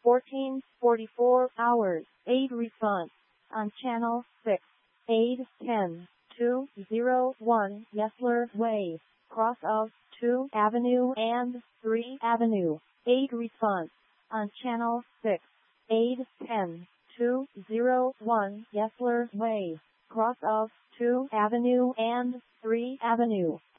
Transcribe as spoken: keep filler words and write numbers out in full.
fourteen forty-four hours, aid response. On channel six, aid ten two oh one Yesler Way, cross of two Avenue and three Avenue, aid response. On channel six, aid ten two oh one Yesler Way, cross of two Avenue and three Avenue.